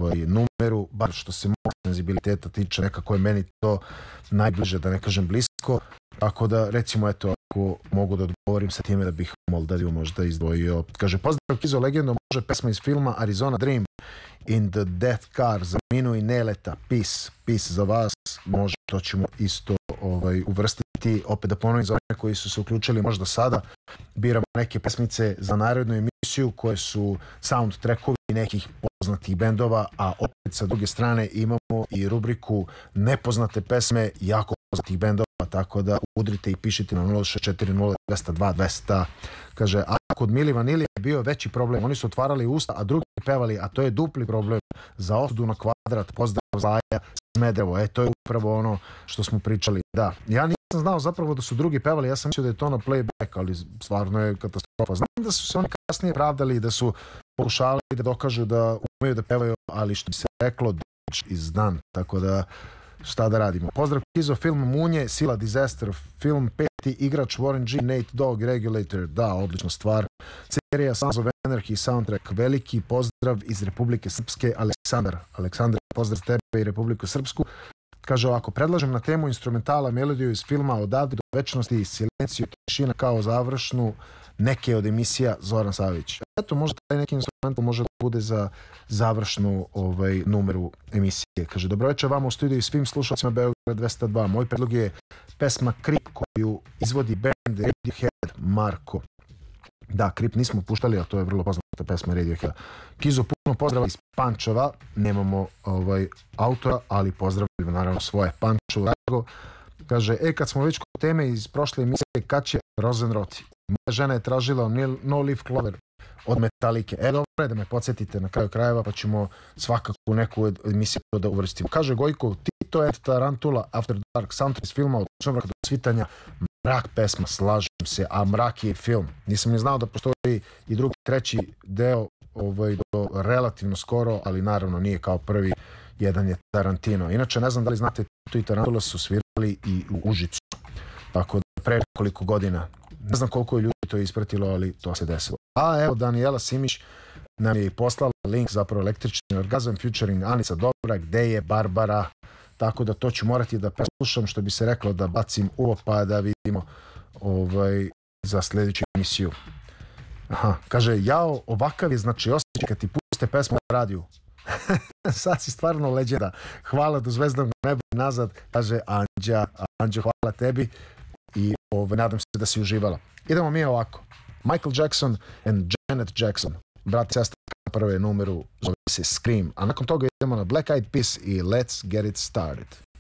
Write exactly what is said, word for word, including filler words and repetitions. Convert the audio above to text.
ovaj, numeru, bar što se mog senzibiliteta tiče, nekako je meni to najbliže, da ne kažem blisko, tako da recimo eto, ako mogu da odgovorim sa time da bih Moldaviju možda izdvojio. Kaže, pozdrav Kizo, legendom može pesma iz filma Arizona Dream, In the Death Car, za Minu i Neleta, Peace, Peace za vas, može, to ćemo isto ovaj, uvrstiti, opet da ponovim za one koji su se uključili možda sada, biramo neke pesmice za narednu emisiju koje su soundtrackovi nekih poznatih bendova, a opet sa druge strane imamo i rubriku nepoznate pesme jako poznatih bendova, tako da udrite i pišite na nula šest četiri nula dvesta dva dvesta. Kaže, a kod Mili Vanilije je bio veći problem, oni su otvarali usta, a drugi pevali, a to je dupli problem. Za osudu na kvadrat, pozdrav Zaja, Smederevo, e, to je upravo ono što smo pričali. Da, ja nisam znao zapravo da su drugi pevali, ja sam mislio da je to na playback, ali stvarno je katastrofa. Znam da su se oni kasnije pravdali, da su pokušali da dokažu da umeju da pevaju, ali što bi se reklo, ditch is done, tako da šta da radimo. Pozdrav Kizo, film Munje, Sila, Disaster, film Peti, igrač Warren G, Nate Dogg, Regulator, da, odlična stvar. Serija Sons of Anarchy, soundtrack, veliki pozdrav iz Republike Srpske, Aleksandar. Aleksandar, pozdrav tebe i Republiku Srpsku. Kaže ovako, predlažem na temu instrumentala melodiju iz filma Odavde do večnosti i Silenciju tišina kao završnu neke od emisija Zoran Savić. Eto, možda taj neki instrumental može da bude za završnu ovaj, numeru emisije. Kaže, dobroveče vama u studiju i svim slušalcima Beograd dvesta dva. Moj predlog je pesma Creep koju izvodi band Radiohead, Marko. Da, Creep nismo puštali, a to je vrlo poznata pesma Radiohead. Kizo, puno pozdrava iz Pančeva. Nemamo ovaj, autora, ali pozdravljamo naravno svoje Pančevo Rago. Kaže, e, kad smo već kod teme iz prošle emisije, kad će Rosenrot? Moja žena je tražila No Leaf Clover od Metalike. E, dobro je da me podsjetite na kraju krajeva, pa ćemo svakako u neku emisiju da uvrstimo. Kaže Gojko, Tito and Tarantula, After Dark, soundtrack iz filma od Čomraka do svitanja, mrak pesma, slažem se, a mrak je film. Nisam ni znao da postoji i drugi, treći deo, ovaj, do relativno skoro, ali naravno nije kao prvi, jedan je Tarantino. Inače, ne znam da li znate, Tito i Tarantula su svirali i u Užicu. Tako da pre koliko godina, ne znam koliko je ljudi to ispratilo, ali to se desilo. A evo, Danijela Simić nam je poslala link, zapravo Električni orgazam featuring Anica Dobra, Gde je Barbara, tako da to ću morati da preslušam, što bi se reklo, da bacim uvo pa da vidimo ovaj, za sljedeću emisiju. Aha, kaže, jao, ovakav je znači osjećaj kad ti puste pesmu na radiju. Sad si stvarno leđenda. Hvala do zvezdnog neba i nazad, kaže Anđa. Anđo, hvala tebi i ovaj, nadam se da si uživala. Idemo mi ovako. Michael Jackson and Janet Jackson. Brat i sestra prve numeru zove se Scream. A nakon toga idemo na Black Eyed Peas i Let's Get It Started.